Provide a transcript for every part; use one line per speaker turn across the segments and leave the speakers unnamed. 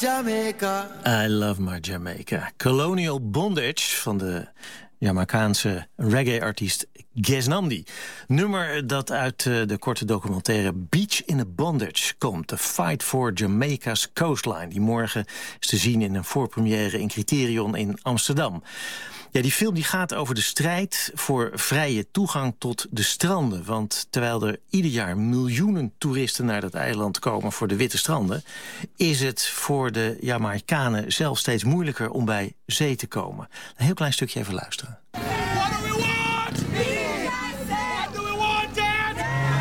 Jamaica.
I love my Jamaica. Colonial Bondage van de Jamaicaanse reggae-artiest Gez Namdi. Nummer dat uit de korte documentaire Beach in a Bondage komt. The Fight for Jamaica's Coastline. Die morgen is te zien in een voorpremière in Criterion in Amsterdam. Ja, die film die gaat over de strijd voor vrije toegang tot de stranden. Want terwijl er ieder jaar miljoenen toeristen naar dat eiland komen voor de witte stranden, is het voor de Jamaicanen zelf steeds moeilijker om bij zee te komen. Een heel klein stukje even luisteren.
What do we want? What do we want, Dad?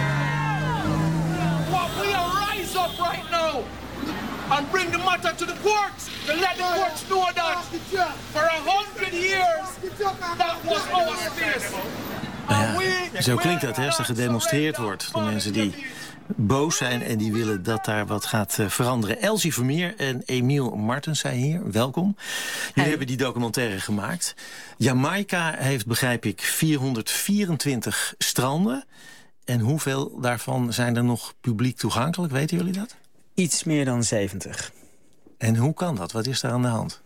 What we are rise up right now and bring the matter to the courts to let the courts know that for 100 years that was our space.
Ja, zo klinkt dat, hè, als er gedemonstreerd wordt door mensen die boos zijn en die willen dat daar wat gaat veranderen. Elsie Vermeer en Emiel Martens zijn hier. Welkom. Jullie hebben die documentaire gemaakt. Jamaica heeft, begrijp ik, 424 stranden. En hoeveel daarvan zijn er nog publiek toegankelijk? Weten jullie dat?
Iets meer dan 70.
En hoe kan dat? Wat is daar aan de hand?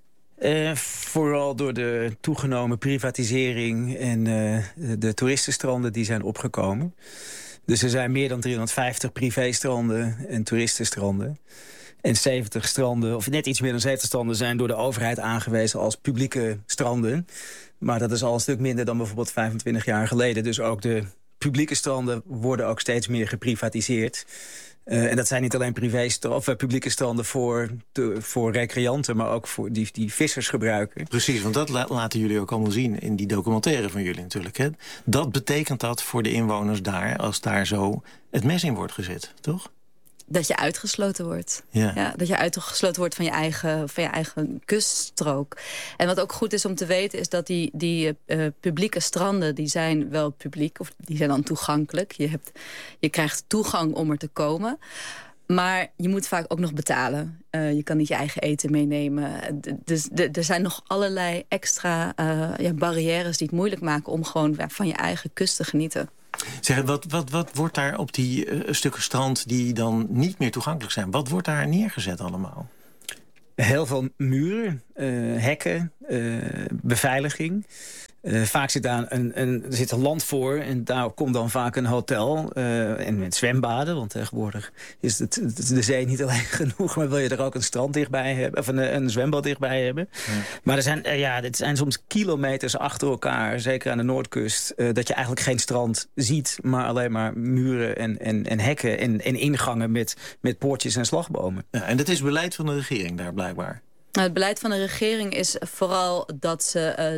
Vooral door de toegenomen privatisering en de toeristenstranden die zijn opgekomen. Dus er zijn meer dan 350 privéstranden en toeristenstranden. En 70 stranden, of net iets meer dan 70 stranden, zijn door de overheid aangewezen als publieke stranden. Maar dat is al een stuk minder dan bijvoorbeeld 25 jaar geleden. Dus ook de publieke stranden worden ook steeds meer geprivatiseerd. En dat zijn niet alleen publieke stranden voor recreanten, maar ook voor die vissers gebruiken.
Precies, want dat laten jullie ook allemaal zien in die documentaire van jullie natuurlijk. Hè? Dat betekent dat voor de inwoners daar, als daar zo het mes in wordt gezet, toch?
Dat je uitgesloten wordt.
Ja.
Ja, dat je uitgesloten wordt van je eigen kuststrook. En wat ook goed is om te weten is dat die publieke stranden, die zijn wel publiek, of die zijn dan toegankelijk. Je krijgt toegang om er te komen. Maar je moet vaak ook nog betalen. Je kan niet je eigen eten meenemen. Dus er zijn nog allerlei extra barrières die het moeilijk maken om gewoon van je eigen kust te genieten.
Zeg, wat wordt daar op die stukken strand die dan niet meer toegankelijk zijn? Wat wordt daar neergezet allemaal?
Heel veel muren, hekken, beveiliging. Vaak zit daar er zit een land voor en daar komt dan vaak een hotel en met zwembaden. Want tegenwoordig is de zee niet alleen genoeg, maar wil je er ook een strand dichtbij hebben of een zwembad dichtbij hebben. Ja. Maar het zijn soms kilometers achter elkaar, zeker aan de Noordkust, dat je eigenlijk geen strand ziet, maar alleen maar muren en hekken en ingangen met poortjes en slagbomen.
Ja, en dat is beleid van de regering daar blijkbaar.
Het beleid van de regering is vooral dat ze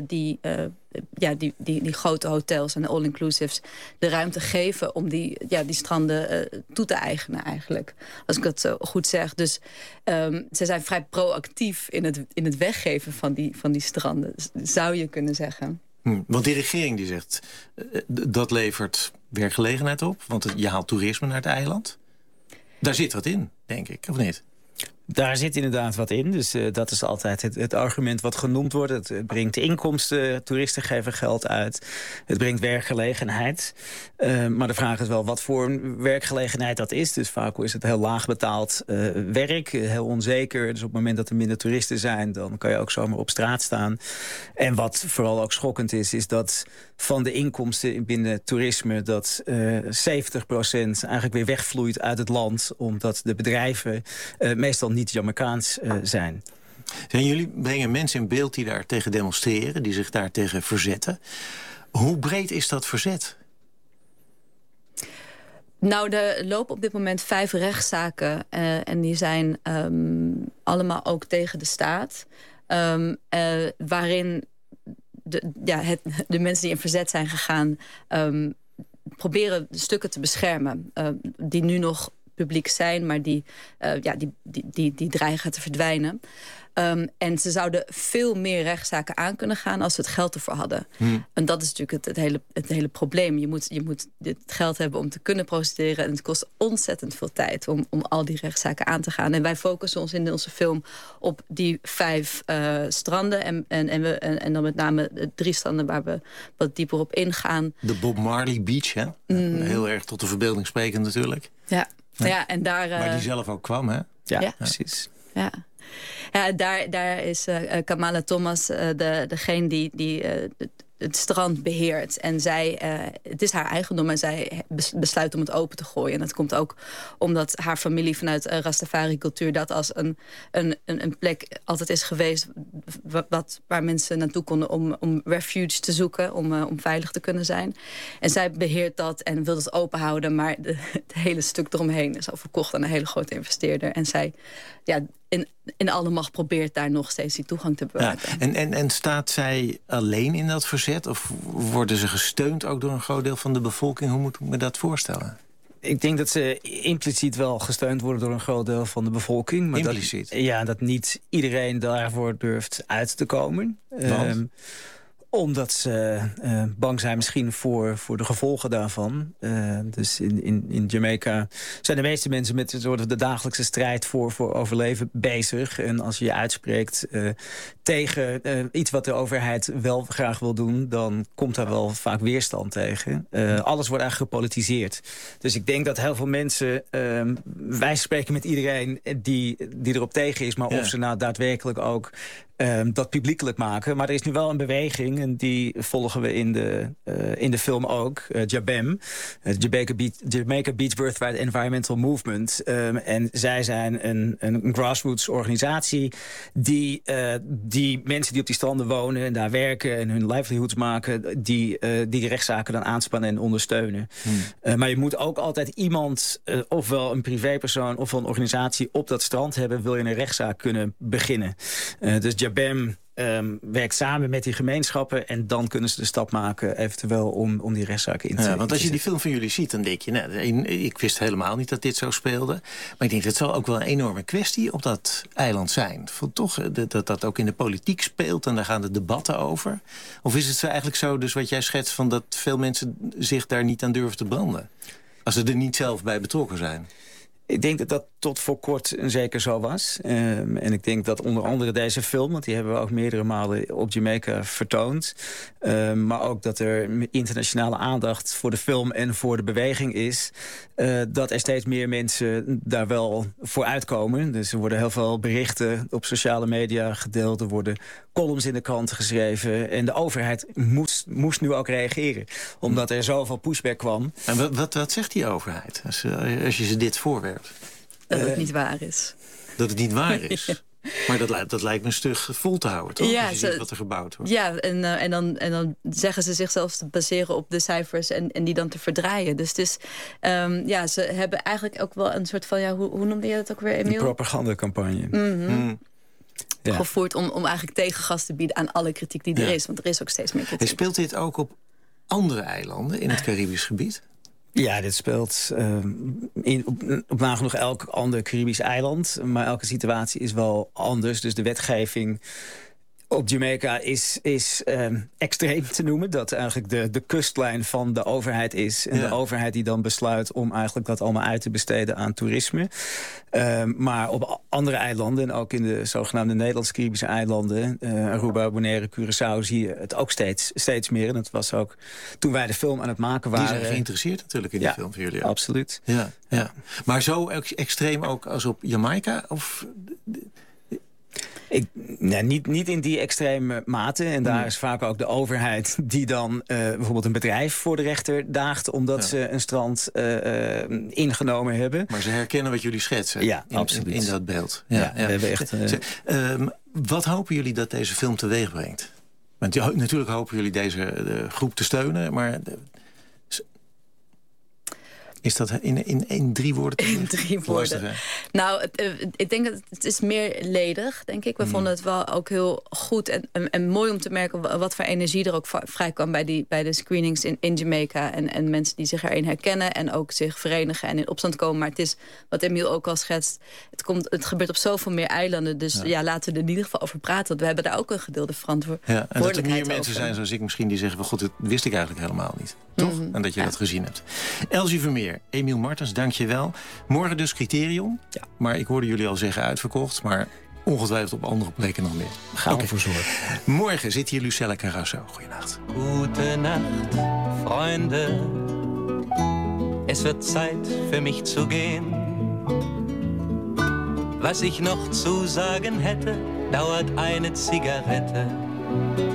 die grote hotels en de all-inclusives de ruimte geven om die stranden toe te eigenen eigenlijk. Als ik het goed zeg. Dus ze zijn vrij proactief in het weggeven van die stranden, zou je kunnen zeggen.
Want die regering die zegt, dat levert werkgelegenheid op, want je haalt toerisme naar het eiland. Daar zit wat in, denk ik, of niet?
Daar zit inderdaad wat in. Dus dat is altijd het argument wat genoemd wordt. Het brengt inkomsten, toeristen geven geld uit. Het brengt werkgelegenheid. Maar de vraag is wel wat voor werkgelegenheid dat is. Dus vaak is het heel laag betaald werk. Heel onzeker. Dus op het moment dat er minder toeristen zijn, dan kan je ook zomaar op straat staan. En wat vooral ook schokkend is dat van de inkomsten binnen toerisme dat 70% eigenlijk weer wegvloeit uit het land, omdat de bedrijven meestal niet Jamaicaans zijn.
Jullie brengen mensen in beeld die daar tegen demonstreren, die zich daar tegen verzetten. Hoe breed is dat verzet?
Nou, er lopen op dit moment 5 rechtszaken en die zijn allemaal ook tegen de staat. Waarin de mensen die in verzet zijn gegaan proberen de stukken te beschermen die nu nog publiek zijn, maar die dreigen te verdwijnen. En ze zouden veel meer rechtszaken aan kunnen gaan als ze het geld ervoor hadden. En dat is natuurlijk het hele probleem. Je moet dit geld hebben om te kunnen procederen. En het kost ontzettend veel tijd om al die rechtszaken aan te gaan. En wij focussen ons in onze film op die 5 stranden. En dan met name de 3 stranden waar we wat dieper op ingaan.
De Bob Marley Beach, hè? Heel erg tot de verbeelding sprekend natuurlijk.
Ja. Ja, en daar,
maar die zelf ook kwam, hè?
Ja, precies.
Ja, daar is Kamala Thomas degene die het strand beheert. En het is haar eigendom en zij besluit om het open te gooien. En dat komt ook omdat haar familie vanuit Rastafari-cultuur... dat als een plek altijd is geweest... waar mensen naartoe konden om refuge te zoeken... om veilig te kunnen zijn. En zij beheert dat en wil het open houden... maar het hele stuk eromheen is al verkocht aan een hele grote investeerder. En zij... in alle macht probeert daar nog steeds die toegang te bewaken.
Ja, en staat zij alleen in dat verzet? Of worden ze gesteund ook door een groot deel van de bevolking? Hoe moet ik me dat voorstellen?
Ik denk dat ze impliciet wel gesteund worden door een groot deel van de bevolking. Maar
impliciet?
Dat niet iedereen daarvoor durft uit te komen. Omdat ze bang zijn misschien voor de gevolgen daarvan. Dus in Jamaica zijn de meeste mensen met de dagelijkse strijd voor overleven bezig. En als je je uitspreekt tegen iets wat de overheid wel graag wil doen... dan komt daar wel vaak weerstand tegen. Alles wordt eigenlijk gepolitiseerd. Dus ik denk dat heel veel mensen... wij spreken met iedereen die erop tegen is... maar of ze nou daadwerkelijk ook... dat publiekelijk maken. Maar er is nu wel een beweging... en die volgen we in de film ook. JABEM, Jamaica Beach Birthright Environmental Movement. En zij zijn een grassroots organisatie... die mensen die op die stranden wonen... en daar werken en hun livelihoods maken... die rechtszaken dan aanspannen en ondersteunen. Maar je moet ook altijd iemand... ofwel een privépersoon ofwel een organisatie... op dat strand hebben... wil je een rechtszaak kunnen beginnen. Dus JABEM werkt samen met die gemeenschappen... en dan kunnen ze de stap maken eventueel om die rechtszaken in te zetten.
Want als je die film van jullie ziet, dan denk je... ik wist helemaal niet dat dit zo speelde. Maar ik denk, dat zal ook wel een enorme kwestie op dat eiland zijn. Ik vond toch dat ook in de politiek speelt... en daar gaan de debatten over. Of is het zo eigenlijk zo, dus wat jij schetst... van dat veel mensen zich daar niet aan durven te branden? Als ze er niet zelf bij betrokken zijn.
Ik denk dat dat tot voor kort zeker zo was. En ik denk dat onder andere deze film... want die hebben we ook meerdere malen op Jamaica vertoond... maar ook dat er internationale aandacht voor de film en voor de beweging is... dat er steeds meer mensen daar wel voor uitkomen. Dus er worden heel veel berichten op sociale media gedeeld. Er worden columns in de krant geschreven. En de overheid moest nu ook reageren. Omdat er zoveel pushback kwam.
En wat zegt die overheid als je ze dit voorwerpt?
Dat het niet waar is.
Dat het niet waar is? Maar dat lijkt me stug vol te houden, toch?
Ja,
als je ziet wat er gebouwd wordt.
Ja, en dan zeggen ze zichzelf te baseren op de cijfers... en die dan te verdraaien. Dus het is, ze hebben eigenlijk ook wel een soort van... hoe noemde je dat ook weer, Emiel?
Een propagandacampagne.
Gevoerd om eigenlijk tegengas te bieden aan alle kritiek die er is. Want er is ook steeds meer kritiek.
Speelt dit ook op andere eilanden in het Caribisch gebied?
Ja, dit speelt op nagenoeg elk ander Caribisch eiland. Maar elke situatie is wel anders. Dus de wetgeving op Jamaica is extreem te noemen. Dat eigenlijk de kustlijn van de overheid is. En de overheid die dan besluit om eigenlijk dat allemaal uit te besteden aan toerisme. Maar op andere eilanden, en ook in de zogenaamde Nederlands-Caribische eilanden... Aruba, Bonaire, Curaçao, zie je het ook steeds meer. En dat was ook toen wij de film aan het maken waren.
Die zijn geïnteresseerd natuurlijk in die film voor jullie.
Absoluut.
Ja. Maar zo extreem ook als op Jamaica? Of...
Niet in die extreme mate. En daar is vaak ook de overheid die dan bijvoorbeeld een bedrijf voor de rechter daagt... omdat ze een strand ingenomen hebben.
Maar ze herkennen wat jullie schetsen in dat beeld.
We hebben echt,
wat hopen jullie dat deze film teweeg brengt? Want natuurlijk hopen jullie deze groep te steunen, maar... Is dat in 3 woorden?
In 3 woorden. Nou, ik denk dat het is meerledig, denk ik. We vonden het wel ook heel goed en mooi om te merken... wat voor energie er ook vrijkwam bij de screenings in Jamaica. En mensen die zich erin herkennen en ook zich verenigen en in opstand komen. Maar het is, wat Emiel ook al schetst... het gebeurt op zoveel meer eilanden. Dus laten we er in ieder geval over praten. Want we hebben daar ook een gedeelde verantwoordelijkheid over.
En dat er meer mensen zijn zoals ik misschien die zeggen... God, dat wist ik eigenlijk helemaal niet. Toch? En dat je dat gezien hebt. Elsie Vermeer, Emiel Martens, dank je wel. Morgen dus Criterion. Ja. Maar ik hoorde jullie al zeggen uitverkocht. Maar ongetwijfeld op andere plekken nog meer.
Gaan we voor zorgen.
Morgen zit hier Lucella Carrasso. Goeienacht.
Gute Nacht, Freunde. Es wird Zeit für mich zu gehen. Was ich noch zu sagen hätte, dauert eine Zigarette.